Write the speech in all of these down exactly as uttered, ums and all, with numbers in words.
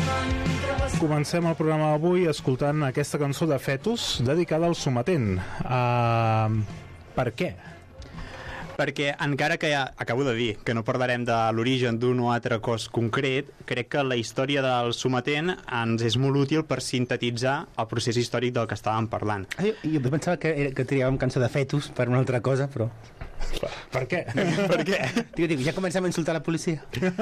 Comencem el programa d'avui escoltant aquesta cançó de Fetus dedicada al sometent. Uh, per què? Perquè encara que ja acabo de dir que no parlarem de l'origen d'un o altre cos concret, crec que la història del sometent ens és molt útil per sintetitzar el procés històric del que estàvem parlant. Jo, jo pensava que, que triàvem cançó de Fetus per una altra cosa, però... Per què? Per què? Dic, dic, ja comencem a insultar la policia.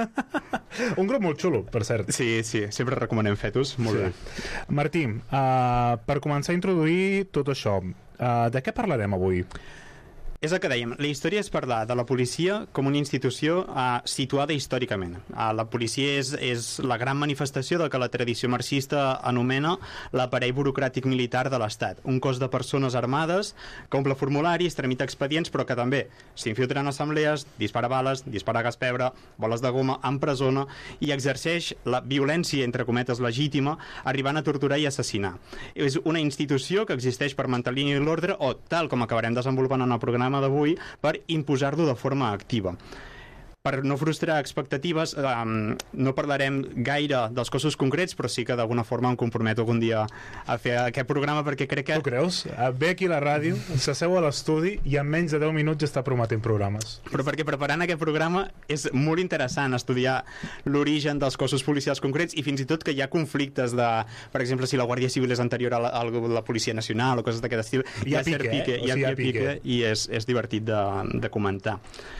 Un grup molt xulo, per cert. Sí, sí, sempre recomanem Fetus, molt sí. bé. Martí, uh, per començar a introduir tot això, uh, de què parlarem avui? És el que dèiem, la història és parlar de la policia com una institució uh, situada històricament. Uh, la policia és, és la gran manifestació del que la tradició marxista anomena l'aparell burocràtic militar de l'Estat. Un cos de persones armades que omple formularis, tramita expedients, però que també s'infiltra en assemblees, dispara bales, dispara gas pebre, boles de goma, empresona i exerceix la violència, entre cometes, legítima, arribant a torturar i assassinar. És una institució que existeix per mantenir l'ordre o, tal com acabarem desenvolupant en el programa d'avui, per imposar-lo de forma activa. Per no frustrar expectatives, um, no parlarem gaire dels cossos concrets, però sí que d'alguna forma em comprometo algun dia a fer aquest programa, perquè crec que... Tu creus? Ve aquí a la ràdio, s'asseu a l'estudi i en menys de deu minuts ja està prometent programes. Però perquè preparant aquest programa és molt interessant estudiar l'origen dels cossos policials concrets i fins i tot que hi ha conflictes de, per exemple, si la Guàrdia Civil és anterior a la, a la Policia Nacional o coses d'aquest estil. Hi ha pique, pique, eh? hi ha, o sigui, hi ha pique, pique. I és, és divertit de, de comentar.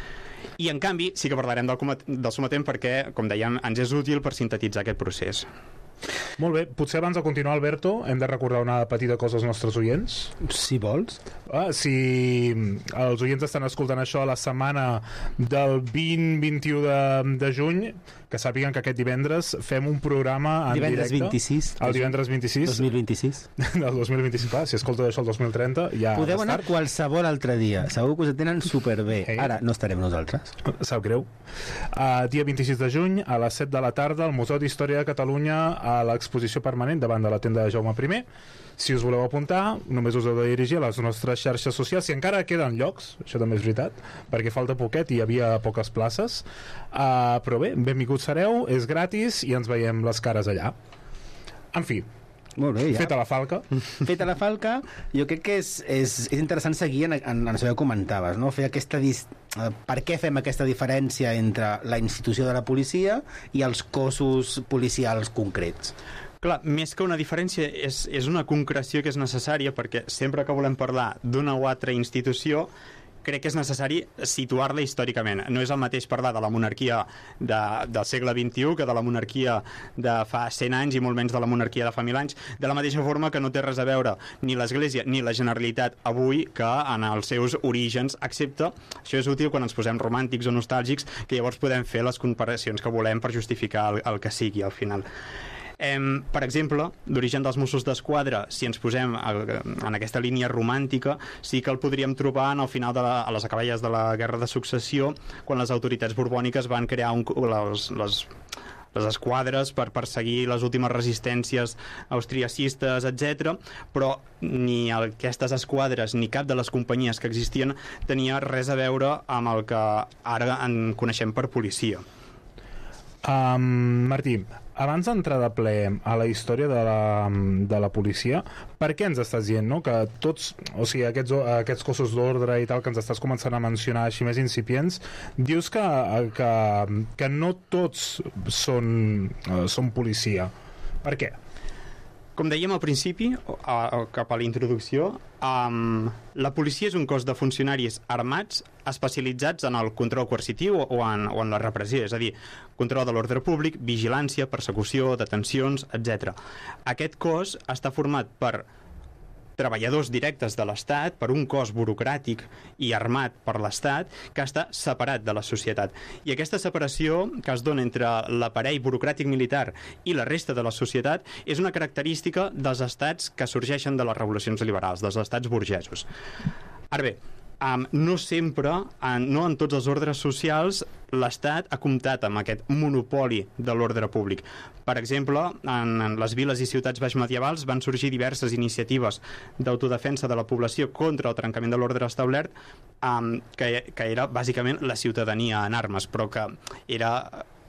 I en canvi sí que parlarem del, del sometent perquè, com dèiem, ens és útil per sintetitzar aquest procés. Molt bé, potser abans de continuar, Alberto, hem de recordar una petita cosa als nostres oients. Si vols. Ah, si els oients estan escoltant això a la setmana del vint vint-i-u de, de juny, que sàpiguen que aquest divendres fem un programa en divendres directe. vint-i-sis. El divendres vint-i-sis. dos mil vint-sis. Del dos mil vint-i-sis, clar, si escolta això el dos mil trenta ja... Podeu anar qualsevol altre dia, segur que us tenen superbé. Hey. Ara no estarem nosaltres. Sap greu. Uh, dia vint-i-sis de juny, a les set de la tarda, al Museu d'Història de Catalunya, a l'exposició permanent davant de la tenda de Jaume I. Si us voleu apuntar, només us heu de dirigir a les nostres xarxes socials, si encara queden llocs, això també és veritat, perquè falta poquet i hi havia poques places, uh, però bé, benvinguts sereu, és gratis i ens veiem les cares allà. En fi, molt bé, ja. Feta la falca. Feta la falca, jo crec que és, és, és interessant seguir en, en, en això que comentaves, no? Fer aquesta dis... per què fem aquesta diferència entre la institució de la policia i els cossos policials concrets? Clar, més que una diferència és, és una concreció que és necessària, perquè sempre que volem parlar d'una o altra institució crec que és necessari situar-la històricament. No és el mateix parlar de la monarquia de, del segle vint-i-u que de la monarquia de fa cent anys i molt menys de la monarquia de fa mil anys, de la mateixa forma que no té res a veure ni l'Església ni la Generalitat avui que en els seus orígens, excepte, això és útil quan ens posem romàntics o nostàlgics, que llavors podem fer les comparacions que volem per justificar el, el que sigui al final. Eh, per exemple, l'origen dels Mossos d'Esquadra, si ens posem en aquesta línia romàntica, sí que el podríem trobar en el final de la, a les acaballes de la Guerra de Successió, quan les autoritats borbòniques van crear un, les, les, les esquadres per perseguir les últimes resistències austriacistes, etcètera, però ni aquestes esquadres ni cap de les companyies que existien tenia res a veure amb el que ara en coneixem per policia. Um, Martí, abans d'entrar de ple a la història de la, de la policia, per què ens estàs dient, no?, que tots, o sigui, aquests, aquests cossos d'ordre i tal que ens estàs començant a mencionar així més incipients, dius que, que, que no tots són, són policia. Per què? Com dèiem al principi, a, a, cap a la introducció, um, la policia és un cos de funcionaris armats especialitzats en el control coercitiu o en, o en la repressió, és a dir, control de l'ordre públic, vigilància, persecució, detencions, etcètera. Aquest cos està format per treballadors directes de l'Estat, per un cos burocràtic i armat per l'Estat que està separat de la societat. I aquesta separació que es dona entre l'aparell burocràtic militar i la resta de la societat és una característica dels estats que sorgeixen de les revolucions liberals, dels estats burgesos. Ara bé, Um, no sempre, en, no en tots els ordres socials, l'Estat ha comptat amb aquest monopoli de l'ordre públic. Per exemple, en, en les viles i ciutats baixmedievals van sorgir diverses iniciatives d'autodefensa de la població contra el trencament de l'ordre establert, um, que, que era bàsicament la ciutadania en armes, però que era...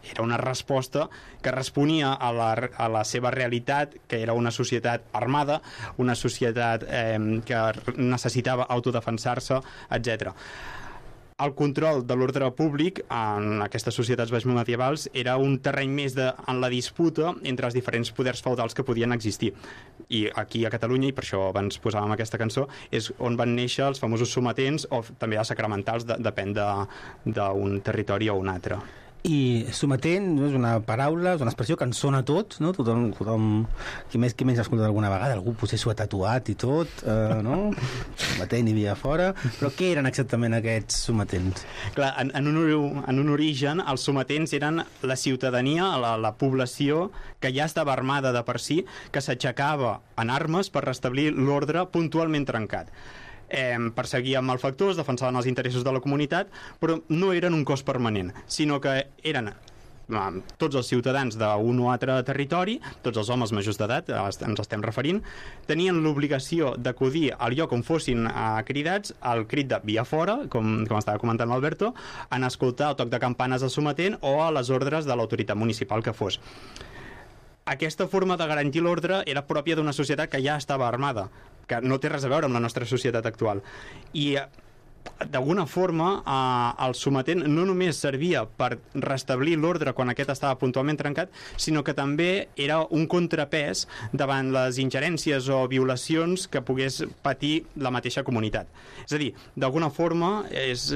era una resposta que responia a la, a la seva realitat, que era una societat armada, una societat eh, que necessitava autodefensar-se, etcètera. El control de l'ordre públic en aquestes societats baixmedievals era un terreny més de, en la disputa entre els diferents poders feudals que podien existir. I aquí a Catalunya, i per això abans posàvem aquesta cançó, és on van néixer els famosos sometents o també els sacramentals, de, depèn d'un territori o un altre. I sometent és una paraula, és una expressió que ens sona a tots, no? Tothom, tothom qui més, qui més ha escoltat alguna vegada, algú potser s'ho ha tatuat i tot, eh, no? Sometent hi havia fora, però què eren exactament aquests sometents? Clar, en, en, un, en un origen, els sometents eren la ciutadania, la, la població que ja estava armada de per si, que s'aixecava en armes per restablir l'ordre puntualment trencat. Eh, perseguien malfactors, defensaven els interessos de la comunitat, però no eren un cos permanent, sinó que eren eh, tots els ciutadans d'un o altre territori, tots els homes majors d'edat, ens estem referint, tenien l'obligació d'acudir al lloc on fossin eh, cridats, al crit de via fora, com, com estava comentant l'Alberto, en escoltar el toc de campanes al sometent o a les ordres de l'autoritat municipal que fos. Aquesta forma de garantir l'ordre era pròpia d'una societat que ja estava armada, que no té res a veure amb la nostra societat actual. I d'alguna forma eh, el sometent no només servia per restablir l'ordre quan aquest estava puntualment trencat, sinó que també era un contrapès davant les ingerències o violacions que pogués patir la mateixa comunitat. És a dir, d'alguna forma és...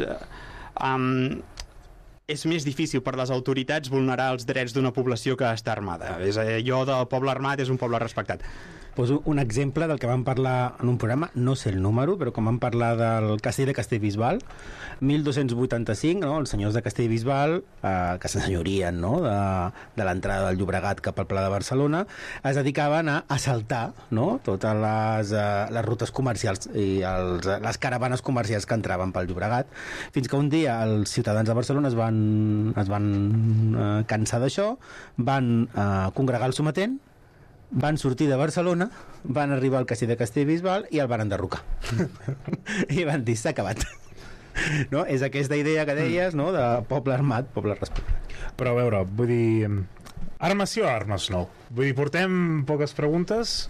Um, és més difícil per les autoritats vulnerar els drets d'una població que està armada. És allò del poble armat és un poble respectat. Poso un exemple del que vam parlar en un programa, no sé el número, però com vam parlar del castell de Castellbisbal, mil dos-cents vuitanta-cinc, no? Els senyors de Castellbisbal, eh, que s'ensenyorien, no? de, de l'entrada del Llobregat cap al Pla de Barcelona, es dedicaven a assaltar, no? totes les, eh, les rutes comercials i els, les caravanes comercials que entraven pel Llobregat, fins que un dia els ciutadans de Barcelona es van, es van eh, cansar d'això, van eh, congregar el sometent, van sortir de Barcelona, van arribar al castell de Castellbisbal i el van enderrocar. I van dir, s'ha acabat. No? És aquesta idea que deies, no? de poble armat, poble respectat. Però a veure, vull dir... Armes sí o armes no? Vull dir, portem poques preguntes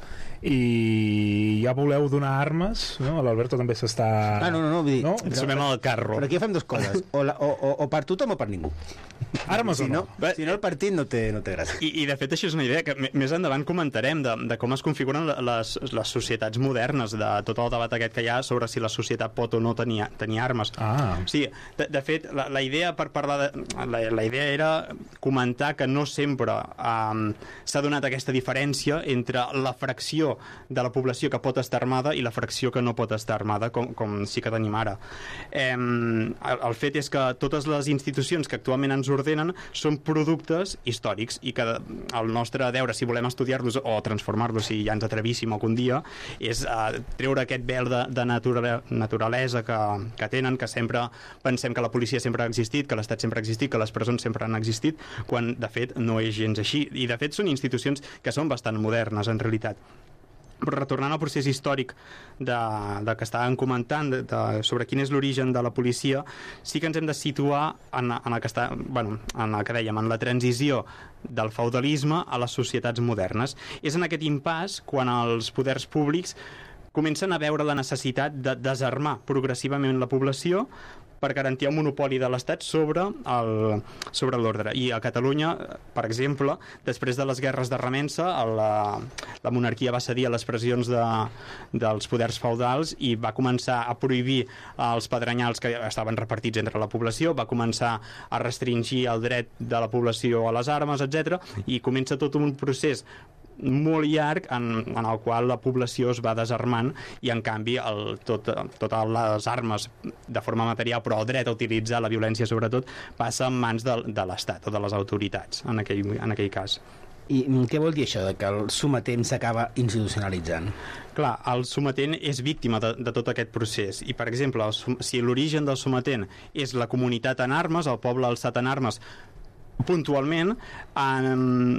i ja voleu donar armes, no? L'Alberto també s'està... Ah, no, no, no, vull dir... No? Ens sumem al carro. Però aquí fem dues coses, o, la, o, o, o per tothom o per ningú. Armes si o no? no? Si no, el partit no té, no té gràcia. I, I de fet això és una idea que més endavant comentarem de, de com es configuren les, les societats modernes, de tot el debat aquest que hi ha sobre si la societat pot o no tenir, tenir armes. Ah. Sí, de, de fet, la, la idea per parlar de, la, la idea era comentar que no sempre um, s'ha donat aquesta diferència entre la fracció de la població que pot estar armada i la fracció que no pot estar armada, com, com sí que tenim ara. Eh, el, el fet és que totes les institucions que actualment ens ordenen són productes històrics i que el nostre deure, si volem estudiar-los o transformar-los, si ja ens atrevíssim algun dia, és uh, treure aquest vel de, de natura, naturalesa que, que tenen, que sempre pensem que la policia sempre ha existit, que l'Estat sempre ha existit, que les presons sempre han existit, quan de fet no és gens així. I de fet són institucions que són bastant modernes en realitat. Però retornant al procés històric de, de que estàvem comentant de, de, sobre quin és l'origen de la policia, sí que ens hem de situar en, en, el que està, bueno, en el que dèiem, en la transició del feudalisme a les societats modernes. És en aquest impàs quan els poders públics comencen a veure la necessitat de desarmar progressivament la població per garantir el monopoli de l'Estat sobre el, sobre l'ordre. I a Catalunya, per exemple, després de les guerres de remença, la, la monarquia va cedir a les pressions de, dels poders feudals i va començar a prohibir els pedrenyals que estaven repartits entre la població, va començar a restringir el dret de la població a les armes, etcètera, i comença tot un procés molt llarg en, en el qual la població es va desarmant i en canvi el, tot, totes les armes de forma material, però el dret a utilitzar la violència sobretot passa en mans de, de l'Estat o de les autoritats en aquell, en aquell cas. I què vol dir això de que el sometent s'acaba institucionalitzant? Clar, el sometent és víctima de, de tot aquest procés i, per exemple, el, si l'origen del sometent és la comunitat en armes, el poble alçat en armes puntualment, en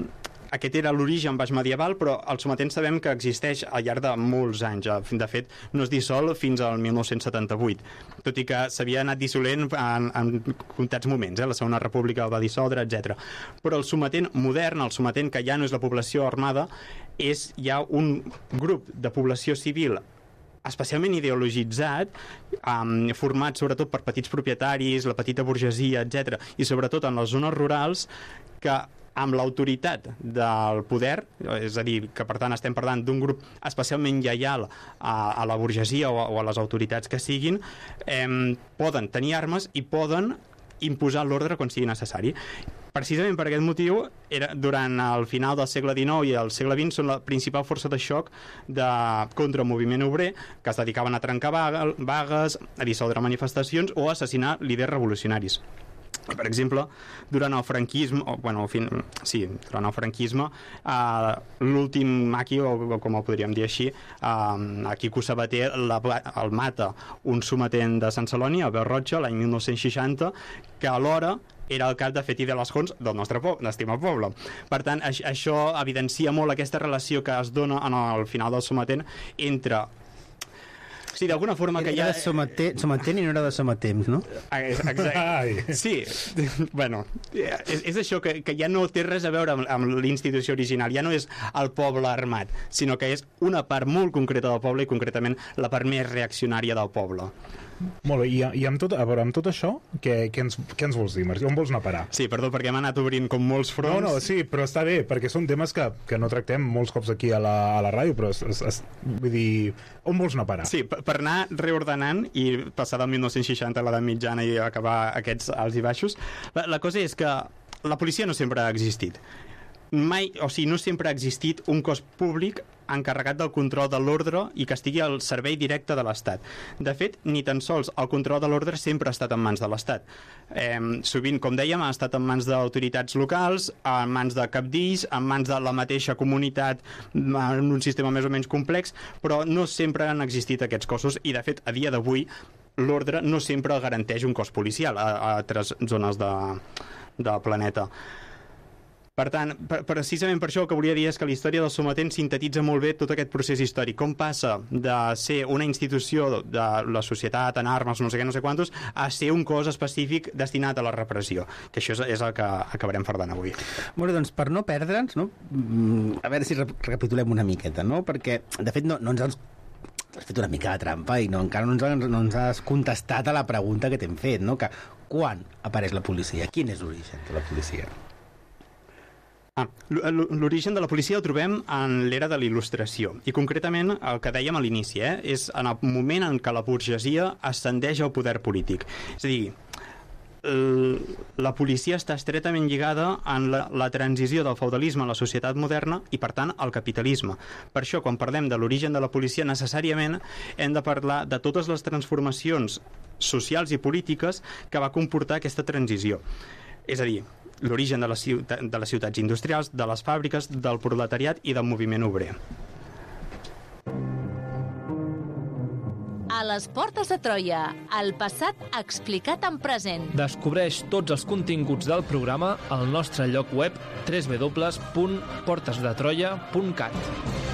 aquest era l'origen baix medieval, però el sometent sabem que existeix al llarg de molts anys. De fet, no es dissol fins al mil nou-cents setanta-vuit, tot i que s'havia anat dissolent en, en comptats moments, eh? La Segona República el va dissoldre, etcètera. Però el sometent modern, el sometent que ja no és la població armada, és ja un grup de població civil especialment ideologitzat, um, format sobretot per petits propietaris, la petita burgesia, etcètera, i sobretot en les zones rurals, que amb l'autoritat del poder, és a dir, que per tant estem parlant d'un grup especialment lleial a, a la burgesia o a, o a les autoritats que siguin, eh, poden tenir armes i poden imposar l'ordre quan sigui necessari. Precisament per aquest motiu, era, durant el final del segle dinou i el segle vint són la principal força de xoc de, contra el moviment obrer, que es dedicaven a trencar vagues, a dissoldre manifestacions o a assassinar líders revolucionaris. Per exemple, durant el franquisme, o, bueno, fin, sí, durant el franquisme, eh, l'últim maqui, o, o com el podríem dir així, eh, Quico Sabater la, el mata un sometent de Sant Celoni, Albert Rocha, l'any mil nou-cents seixanta, que alhora era el cap de Fet i de les Jons del nostre po estimat poble. Per tant, això, això evidencia molt aquesta relació que es dona en el final del sometent entre... Sí, d'alguna forma que era ja... de sometent, sometent i no era de sometemps, no? Exacte. Sí, bueno, és, és això, que, que ja no té res a veure amb, amb l'institució original, ja no és el poble armat, sinó que és una part molt concreta del poble i concretament la part més reaccionària del poble. Molt bé, i, i amb, tot, a veure, amb tot això, què, què, ens, què ens vols dir, Martí? On vols anar a parar? Sí, perdó, perquè hem anat obrint com molts fronts. No, no, sí, però està bé, perquè són temes que, que no tractem molts cops aquí a la, a la ràdio, però es, es, es, vull dir, on vols anar a parar? Sí, per, per anar reordenant i passar del mil nou-cents seixanta a l'edat mitjana i acabar aquests alts i baixos, la, la cosa és que la policia no sempre ha existit. Mai, o sigui, no sempre ha existit un cos públic encarregat del control de l'ordre i que estigui al servei directe de l'Estat. De fet, ni tan sols el control de l'ordre sempre ha estat en mans de l'Estat. Eh, sovint, com dèiem, ha estat en mans d'autoritats locals, en mans de cabdills, en mans de la mateixa comunitat, en un sistema més o menys complex, però no sempre han existit aquests cossos i, de fet, a dia d'avui, l'ordre no sempre garanteix un cos policial a, a altres zones de, del planeta. Per tant, precisament per això el que volia dir és que la història del sometent sintetitza molt bé tot aquest procés històric. Com passa de ser una institució de la societat en armes, no sé què, no sé quantos, a ser un cos específic destinat a la repressió, que això és el que acabarem fardant avui. Bueno, doncs per no perdre'ns, no? A veure si recapitulem una miqueta, no? Perquè, de fet, no, no ens has has fet una mica de trampa i no, encara no ens, no ens has contestat a la pregunta que t'hem fet, no? Que quan apareix la policia? Quin és l'origen de la policia? Ah, l'origen de la policia el trobem en l'era de la Il·lustració i concretament el que dèiem a l'inici, eh? És en el moment en què la burgesia ascendeix al poder polític. És a dir, la policia està estretament lligada en la, la transició del feudalisme a la societat moderna i, per tant, al capitalisme. Per això, quan parlem de l'origen de la policia, necessàriament hem de parlar de totes les transformacions socials i polítiques que va comportar aquesta transició. És a dir, l'origen de, les ciutat, de les ciutats industrials, de les fàbriques, del proletariat i del moviment obrer. A les portes de Troia, el passat explicat en present. Descobreix tots els continguts del programa al nostre lloc web w w w punt portes de troia punt cat.